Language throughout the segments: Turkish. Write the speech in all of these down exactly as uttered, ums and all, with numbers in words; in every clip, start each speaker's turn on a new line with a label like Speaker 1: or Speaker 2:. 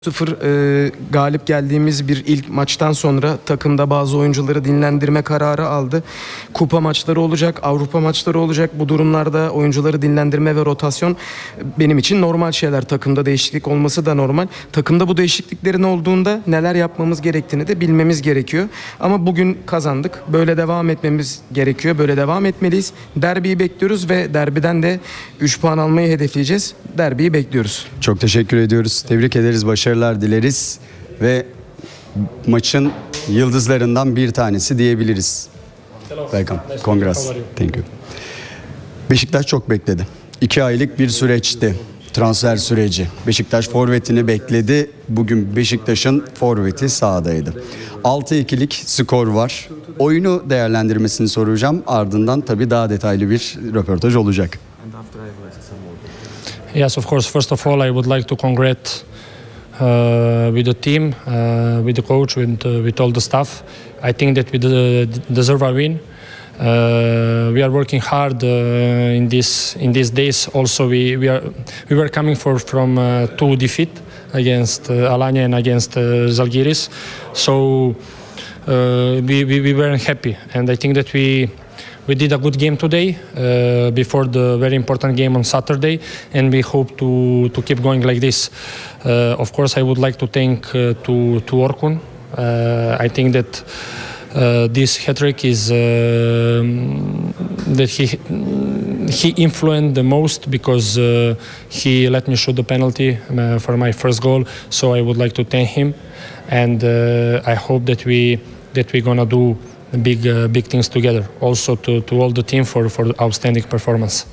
Speaker 1: sıfır e, galip geldiğimiz bir ilk maçtan sonra takımda bazı oyuncuları dinlendirme kararı aldı. Kupa maçları olacak, Avrupa maçları olacak. Bu durumlarda oyuncuları dinlendirme ve rotasyon benim için normal şeyler. Takımda değişiklik olması da normal. Takımda bu değişikliklerin olduğunda neler yapmamız gerektiğini de bilmemiz gerekiyor. Ama bugün kazandık. Böyle devam etmemiz gerekiyor. Böyle devam etmeliyiz. Derbiyi bekliyoruz ve derbiden de üç puan almayı hedefleyeceğiz. Derbiyi bekliyoruz.
Speaker 2: Çok teşekkür ediyoruz. Tebrik ederiz. Başarılar dileriz. Ve maçın yıldızlarından bir tanesi diyebiliriz. Welcome. Congrats. Thank you. Beşiktaş çok bekledi. İki aylık bir süreçti. Transfer süreci. Beşiktaş forvetini bekledi. Bugün Beşiktaş'ın forveti sahadaydı. altı ikilik skor var. Oyunu değerlendirmesini soracağım. Ardından tabii daha detaylı bir röportaj olacak.
Speaker 3: Yes, of course. First of all, I would like to congratulate uh, with the team, uh, with the coach, with, uh, with all the staff. I think that we deserve a win. Uh, we are working hard uh, in this in these days. Also, we we are we were coming for from uh, two defeat against uh, Alanya and against uh, Zalgiris, so uh, we, we we weren't happy, and I think that we. We did a good game today uh, before the very important game on Saturday, and we hope to to keep going like this. Uh, of course, I would like to thank uh, to to Orkun. Uh, I think that uh, this hat-trick is uh, that he he influenced the most because uh, he let me shoot the penalty uh, for my first goal. So I would like to thank him, and uh, I hope that we that we're gonna do big uh, big things together. Also to, to all the team for, for outstanding performance.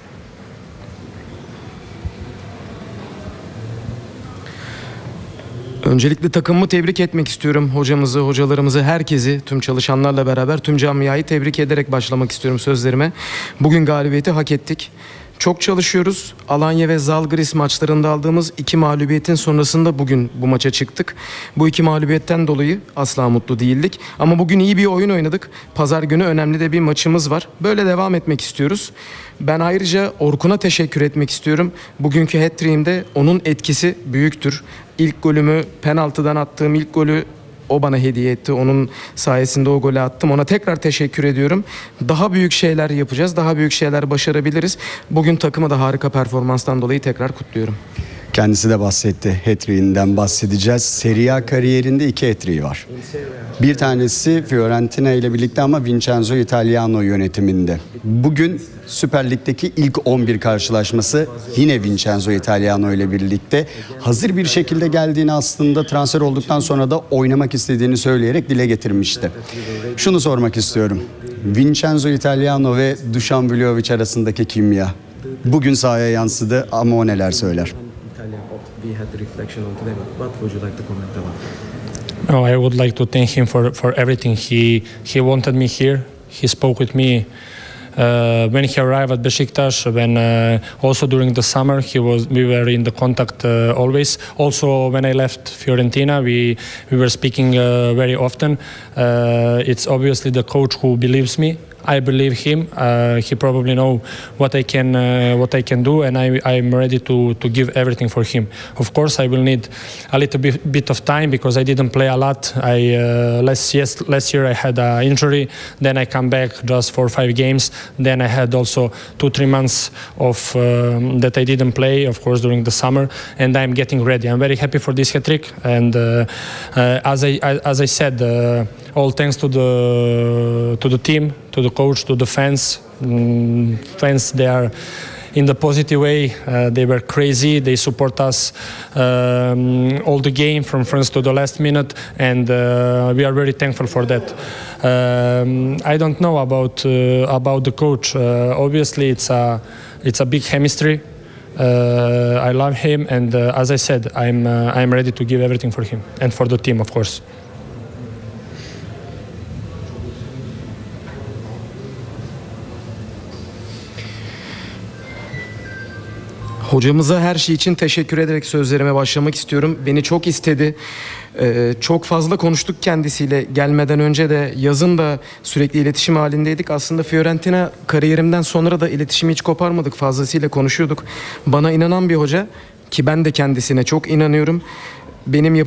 Speaker 1: Öncelikle takımımı tebrik etmek istiyorum. Hocamızı, hocalarımızı, herkesi, tüm çalışanlarla beraber tüm camiayı tebrik ederek başlamak istiyorum sözlerime. Bugün galibiyeti hak ettik. Çok çalışıyoruz. Alanya ve Zalgiris maçlarında aldığımız iki mağlubiyetin sonrasında bugün bu maça çıktık. Bu iki mağlubiyetten dolayı asla mutlu değildik. Ama bugün iyi bir oyun oynadık. Pazar günü önemli de bir maçımız var. Böyle devam etmek istiyoruz. Ben ayrıca Orkun'a teşekkür etmek istiyorum. Bugünkü hat-trick'imde onun etkisi büyüktür. İlk golümü, penaltıdan attığım ilk golü o bana hediye etti. Onun sayesinde o golü attım. Ona tekrar teşekkür ediyorum. Daha büyük şeyler yapacağız. Daha büyük şeyler başarabiliriz. Bugün takımı da harika performanstan dolayı tekrar kutluyorum.
Speaker 2: Kendisi de bahsetti. Hat-trick'inden bahsedeceğiz. Serie A kariyerinde iki hat-trick'i var. Bir tanesi Fiorentina ile birlikte ama Vincenzo Italiano yönetiminde. Bugün Süper Lig'deki ilk on bir karşılaşması yine Vincenzo Italiano ile birlikte. Hazır bir şekilde geldiğini, aslında transfer olduktan sonra da oynamak istediğini söyleyerek dile getirmişti. Şunu sormak istiyorum. Vincenzo Italiano ve Dušan Vlahović arasındaki kimya bugün sahaya yansıdı ama o neler söyler?
Speaker 3: No, I would like to thank him for, for everything. He he wanted me here. He spoke with me uh, when he arrived at Beşiktaş. When uh, also during the summer, he was we were in the contact uh, always. Also when I left Fiorentina, we we were speaking uh, very often. Uh, it's obviously the coach who believes me. I believe him. Uh, he probably know what I can uh, what I can do, and I I'm ready to to give everything for him. Of course, I will need a little bit, bit of time because I didn't play a lot. I uh, last yes last year I had an injury. Then I come back just for five games. Then I had also two three months of um, that I didn't play. Of course during the summer, and I'm getting ready. I'm very happy for this hat-trick, and uh, uh, as I as I said, uh, all thanks to the to the team, to the coach, to the fans. Mm, fans, they are in the positive way. Uh, they were crazy. They support us um, all the game from first to the last minute, and uh, we are very thankful for that. Um, I don't know about uh, about the coach. Uh, obviously, it's a it's a big chemistry. Uh, I love him, and uh, as I said, I'm uh, I'm ready to give everything for him and for the team, of course.
Speaker 1: Hocamıza her şey için teşekkür ederek sözlerime başlamak istiyorum. Beni çok istedi. Ee, çok fazla konuştuk kendisiyle. Gelmeden önce de yazın da sürekli iletişim halindeydik. Aslında Fiorentina kariyerimden sonra da iletişimi hiç koparmadık. Fazlasıyla konuşuyorduk. Bana inanan bir hoca ki ben de kendisine çok inanıyorum. benim